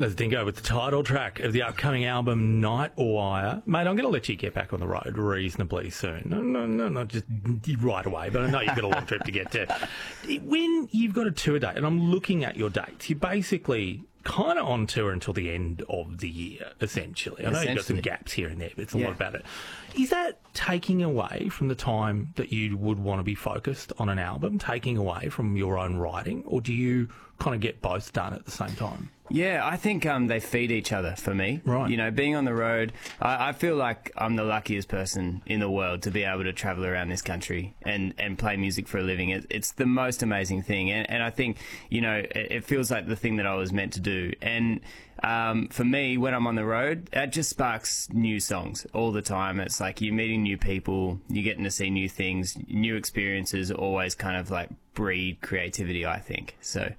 There's Dingo with the title track of the upcoming album Nightwire. Mate, I'm going to let you get back on the road reasonably soon. No, not just right away, but I know you've got a long trip to get to. When you've got a tour date, and I'm looking at your dates, you're basically kind of on tour until the end of the year, essentially. I know you've got some gaps here and there, but it's a lot about it. Is that taking away from the time that you would want to be focused on an album, taking away from your own writing, or do you kind of get both done at the same time? Yeah, I think they feed each other for me. Right. You know, being on the road, I feel like I'm the luckiest person in the world to be able to travel around this country and play music for a living. It's the most amazing thing. And I think, you know, it feels like the thing that I was meant to do. And for me, when I'm on the road, it just sparks new songs all the time. It's like you're meeting new people, you're getting to see new things, new experiences always kind of like breed creativity, I think. So,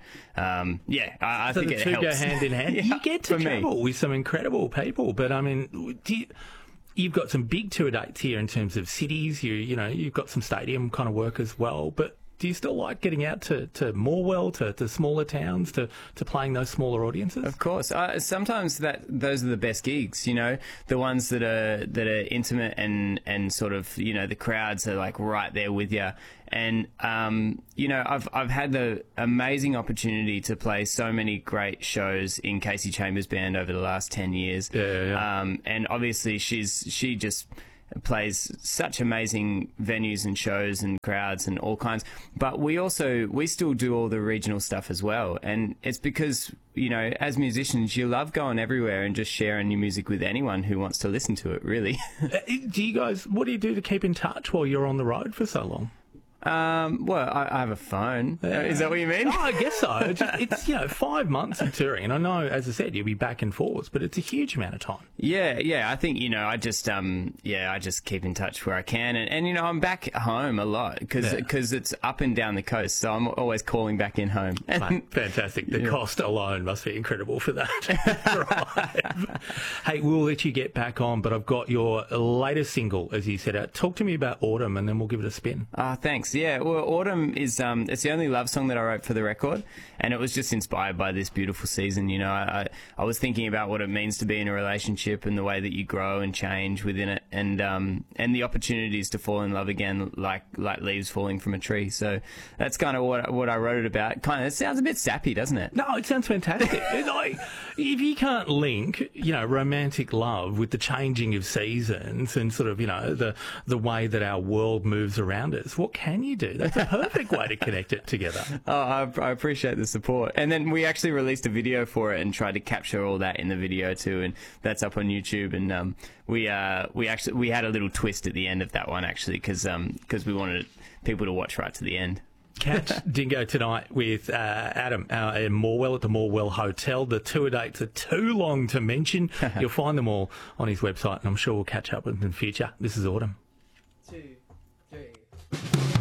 I think it helps. So the two go hand in hand. You get to travel with some incredible people, but I mean, you've got some big tour dates here in terms of cities. You know, you've got some stadium kind of work as well, but do you still like getting out to Morwell, to smaller towns, to playing those smaller audiences? Of course. Sometimes those are the best gigs, you know, the ones that are intimate and sort of, you know, the crowds are like right there with you. And, you know, I've had the amazing opportunity to play so many great shows in Casey Chambers Band over the last 10 years. Yeah. And obviously she just plays such amazing venues and shows and crowds and all kinds, but we still do all the regional stuff as well, and it's because, you know, as musicians you love going everywhere and just sharing your music with anyone who wants to listen to it, really. Do you guys, what do you do to keep in touch while you're on the road for so long? Well, I have a phone. Is that what you mean? Oh, I guess so. It's, you know, 5 months of touring, and I know, as I said, you'll be back and forwards, but it's a huge amount of time. Yeah. I think, you know, I just keep in touch where I can, and you know, I'm back home a lot because it's up and down the coast, so I'm always calling back in home. Mate, fantastic. The cost alone must be incredible for that. Hey, we'll let you get back on, but I've got your latest single, as you said. Talk to me about Autumn, and then we'll give it a spin. Thanks. Yeah, well, Autumn is it's the only love song that I wrote for the record, and it was just inspired by this beautiful season. You know, I was thinking about what it means to be in a relationship and the way that you grow and change within it, and the opportunities to fall in love again, like leaves falling from a tree. So that's kind of what I wrote it about. Kind of, it sounds a bit sappy, doesn't it? No, it sounds fantastic. Like, if you can't link, you know, romantic love with the changing of seasons and sort of, you know, the way that our world moves around us, what can you do? That's a perfect way to connect it together. Oh, I appreciate the support. And then we actually released a video for it and tried to capture all that in the video too, and that's up on YouTube. And we had a little twist at the end of that one, actually, because we wanted people to watch right to the end. Catch Dingo tonight with Adam in Morwell at the Morwell Hotel. The tour dates are too long to mention. You'll find them all on his website, and I'm sure we'll catch up with them in the future. This is Autumn. 2, 3.